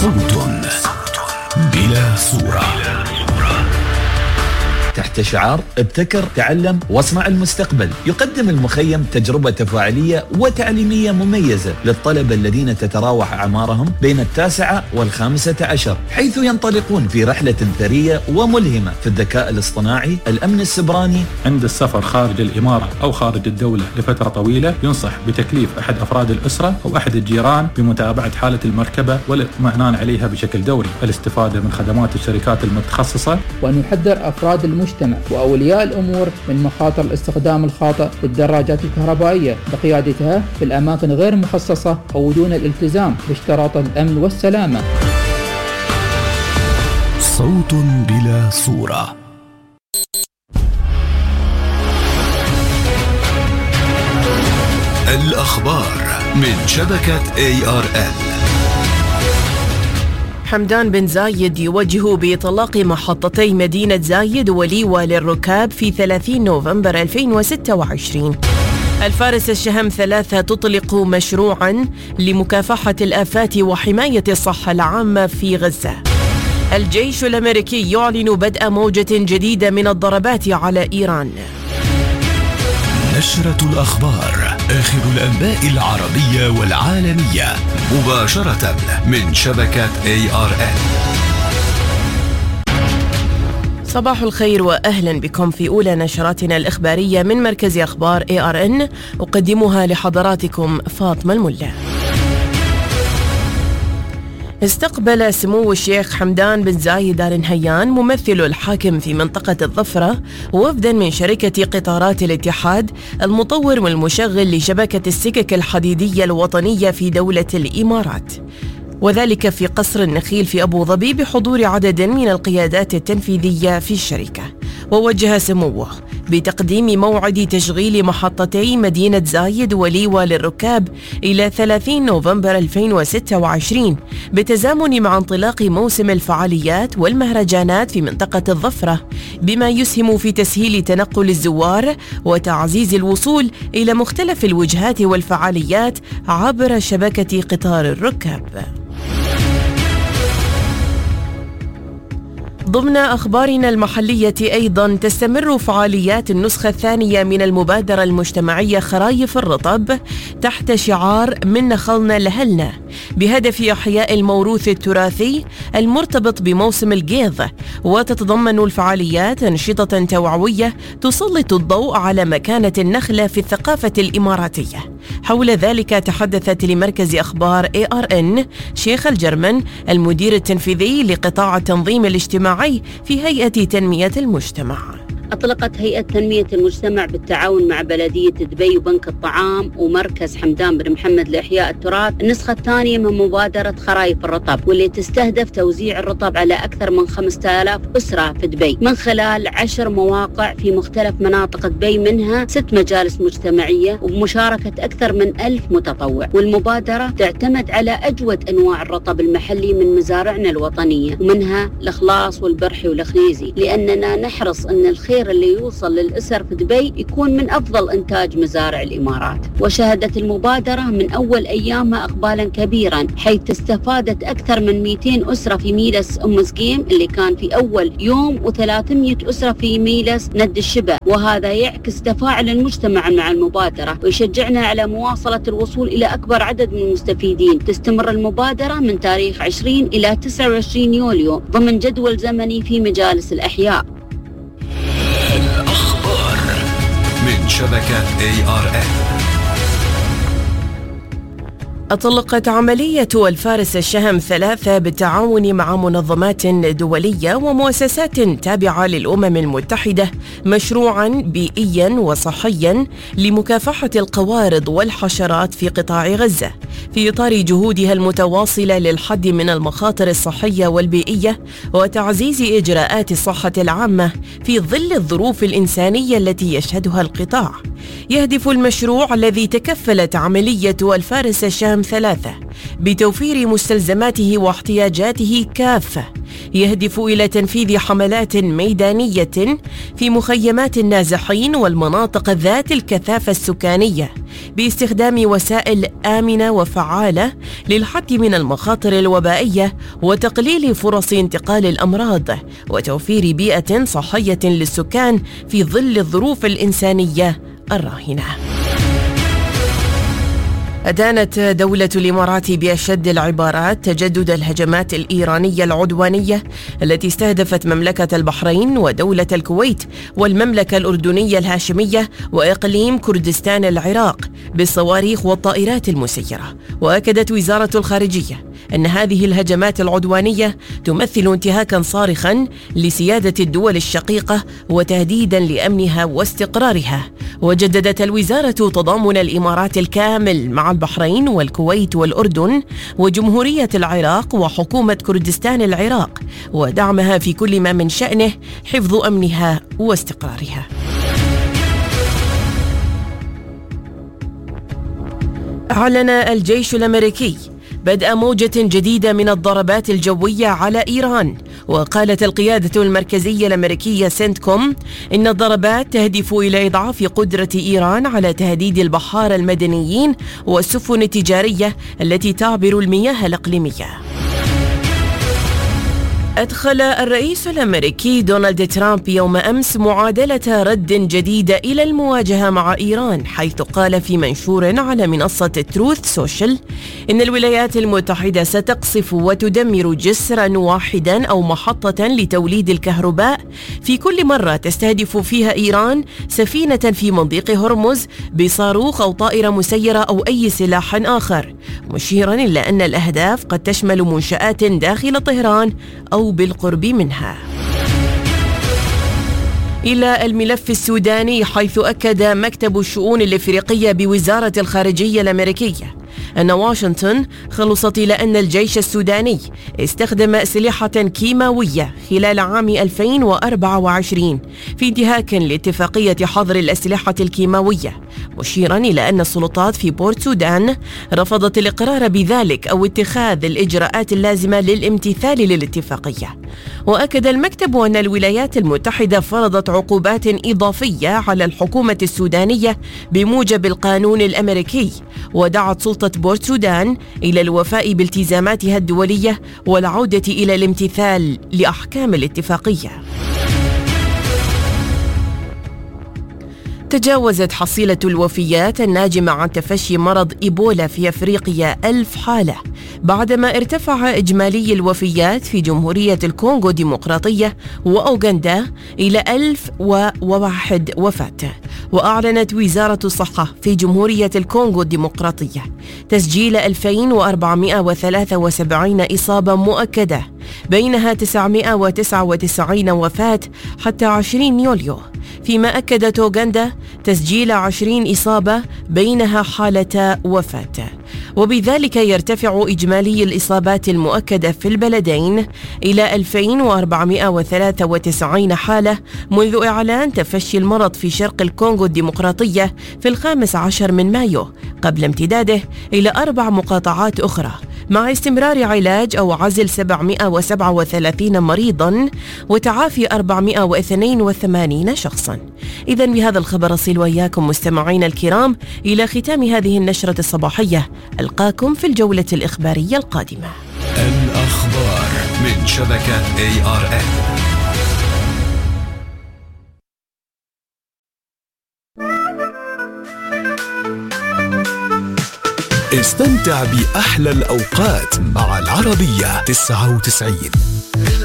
صوت بلا صورة. تحت شعار ابتكر تعلم واصنع المستقبل، يقدم المخيم تجربة تفاعلية وتعليمية مميزة للطلبة الذين تتراوح أعمارهم بين 9 و15، حيث ينطلقون في رحلة ثرية وملهمة في الذكاء الاصطناعي، الأمن السبراني. عند السفر خارج الإمارة أو خارج الدولة لفترة طويلة، ينصح بتكليف أحد أفراد الأسرة أو أحد الجيران بمتابعة حالة المركبة والاطمئنان عليها بشكل دوري، الاستفادة من خدمات الشركات المتخصصة، وأن يحذر أفراد المجتمع وأولياء الأمور من مخاطر الاستخدام الخاطئ للدراجات الكهربائية بقيادتها في الأماكن غير مخصصة أو دون الالتزام باشتراط الأمن والسلامة. صوت بلا صورة. الأخبار من شبكة ARN. حمدان بن زايد يوجه بإطلاق محطتي مدينة زايد وليوى للركاب في 30 نوفمبر 2026. الفارس الشهم 3 تطلق مشروعاً لمكافحة الآفات وحماية الصحة العامة في غزة. الجيش الأمريكي يعلن بدء موجة جديدة من الضربات على إيران. نشرة الأخبار، آخر الأنباء العربية والعالمية، مباشرة من شبكة ARN. صباح الخير وأهلا بكم في أولى نشراتنا الإخبارية من مركز أخبار ARN، أقدمها لحضراتكم فاطمة الملا. استقبل سمو الشيخ حمدان بن زايد آل نهيان ممثل الحاكم في منطقة الظفرة وفدا من شركة قطارات الاتحاد المطور والمشغل لشبكة السكك الحديدية الوطنية في دولة الإمارات، وذلك في قصر النخيل في أبو ظبي بحضور عدد من القيادات التنفيذية في الشركة. ووجه سموه بتقديم موعد تشغيل محطتي مدينة زايد وليوى للركاب إلى 30 نوفمبر 2026 بالتزامن مع انطلاق موسم الفعاليات والمهرجانات في منطقة الظفرة، بما يسهم في تسهيل تنقل الزوار وتعزيز الوصول إلى مختلف الوجهات والفعاليات عبر شبكة قطار الركاب. ضمن أخبارنا المحلية أيضا تستمر فعاليات النسخة الثانية من المبادرة المجتمعية خرايف الرطب تحت شعار من نخلنا لهلنا، بهدف إحياء الموروث التراثي المرتبط بموسم القيظ. وتتضمن الفعاليات أنشطة توعوية تسلط الضوء على مكانة النخلة في الثقافة الإماراتية. حول ذلك تحدثت لمركز أخبار ARN شيخ الجرمن المدير التنفيذي لقطاع التنظيم الاجتماعي في هيئة تنمية المجتمع. أطلقت هيئة تنمية المجتمع بالتعاون مع بلدية دبي وبنك الطعام ومركز حمدان بن محمد لإحياء التراث النسخة الثانية من مبادرة خرايف الرطب، واللي تستهدف توزيع الرطب على أكثر من 5000 أسرة في دبي من خلال 10 مواقع في مختلف مناطق دبي، منها 6 مجالس مجتمعية وبمشاركة أكثر من 1000 متطوع. والمبادرة تعتمد على أجود أنواع الرطب المحلي من مزارعنا الوطنية، ومنها الإخلاص والبرحي والخنيزي، لأننا نحرص أن الخير اللي يوصل للأسر في دبي يكون من أفضل إنتاج مزارع الإمارات. وشهدت المبادرة من أول أيامها إقبالا كبيرا، حيث استفادت أكثر من 200 أسرة في ميلس أم سقيم اللي كان في أول يوم، و300 أسرة في ميلس ند الشبه. وهذا يعكس تفاعل المجتمع مع المبادرة ويشجعنا على مواصلة الوصول إلى أكبر عدد من المستفيدين. تستمر المبادرة من تاريخ 20 إلى 29 يوليو ضمن جدول زمني في مجالس الأحياء. الأخبار من شبكة ARN. أطلقت عملية الفارس الشهم 3 بالتعاون مع منظمات دولية ومؤسسات تابعة للأمم المتحدة مشروعاً بيئياً وصحياً لمكافحة القوارض والحشرات في قطاع غزة، في إطار جهودها المتواصلة للحد من المخاطر الصحية والبيئية وتعزيز إجراءات الصحة العامة في ظل الظروف الإنسانية التي يشهدها القطاع. يهدف المشروع الذي تكفلت عملية الفارس الشهم 3 بتوفير مستلزماته واحتياجاته كافة يهدف إلى تنفيذ حملات ميدانية في مخيمات النازحين والمناطق ذات الكثافة السكانية باستخدام وسائل آمنة وفعالة للحد من المخاطر الوبائية وتقليل فرص انتقال الأمراض وتوفير بيئة صحية للسكان في ظل الظروف الإنسانية الراهنة. أدانت دولة الإمارات بأشد العبارات تجدد الهجمات الإيرانية العدوانية التي استهدفت مملكة البحرين ودولة الكويت والمملكة الأردنية الهاشمية وإقليم كردستان العراق بالصواريخ والطائرات المسيرة. وأكدت وزارة الخارجية أن هذه الهجمات العدوانية تمثل انتهاكاً صارخاً لسيادة الدول الشقيقة وتهديداً لأمنها واستقرارها. وجددت الوزارة تضامن الإمارات الكامل مع البحرين والكويت والأردن وجمهورية العراق وحكومة كردستان العراق ودعمها في كل ما من شأنه حفظ أمنها واستقرارها. أعلن الجيش الأمريكي بدء موجة جديدة من الضربات الجوية على إيران. وقالت القيادة المركزية الأمريكية سنتكوم إن الضربات تهدف إلى إضعاف قدرة إيران على تهديد البحارة المدنيين والسفن التجارية التي تعبر المياه الإقليمية. أدخل الرئيس الأمريكي دونالد ترامب يوم أمس معادلة رد جديدة إلى المواجهة مع إيران، حيث قال في منشور على منصة تروث سوشيال إن الولايات المتحدة ستقصف وتدمر جسرا واحدا أو محطة لتوليد الكهرباء في كل مرة تستهدف فيها إيران سفينة في مضيق هرمز بصاروخ أو طائرة مسيرة أو أي سلاح آخر، مشيرا إلى أن الأهداف قد تشمل منشآت داخل طهران أو بالقرب منها. إلى الملف السوداني، حيث أكد مكتب الشؤون الإفريقية بوزارة الخارجية الأمريكية أن واشنطن خلصت إلى أن الجيش السوداني استخدم أسلحة كيماوية خلال عام 2024 في انتهاك لاتفاقية حظر الأسلحة الكيماوية، مشيرا إلى أن السلطات في بورت سودان رفضت الإقرار بذلك أو اتخاذ الإجراءات اللازمة للامتثال للاتفاقية. وأكد المكتب أن الولايات المتحدة فرضت عقوبات إضافية على الحكومة السودانية بموجب القانون الأمريكي، ودعت سلطة بورت سودان إلى الوفاء بالتزاماتها الدولية والعودة إلى الامتثال لأحكام الاتفاقية. تجاوزت حصيلة الوفيات الناجمة عن تفشي مرض إيبولا في أفريقيا 1000 حالة، بعدما ارتفع إجمالي الوفيات في جمهورية الكونغو الديمقراطية وأوغندا إلى 1001 وفاة. وأعلنت وزارة الصحة في جمهورية الكونغو الديمقراطية تسجيل 2473 إصابة مؤكدة، بينها 999 وفاة حتى 20 يوليو، فيما أكدت أوغندا تسجيل 20 إصابة بينها حالة وفاة. وبذلك يرتفع إجمالي الإصابات المؤكدة في البلدين إلى 2493 حالة منذ إعلان تفشي المرض في شرق الكونغو الديمقراطية في 15 من مايو، قبل امتداده إلى 4 مقاطعات أخرى، مع استمرار علاج أو عزل 737 مريضاً وتعافي 482 شخصاً. إذن بهذا الخبر أصل وإياكم مستمعين الكرام إلى ختام هذه النشرة الصباحية. ألقاكم في الجولة الإخبارية القادمة. الأخبار من شبكة ARN. استمتع بأحلى الأوقات مع العربية 99.